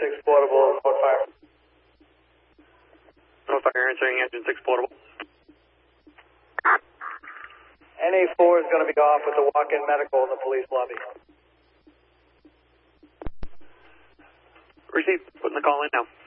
6 portable, what fire? No fire, answering engine 6 portable. NA4 is going to be off with the walk-in medical in the police lobby. Received. Putting the call in now.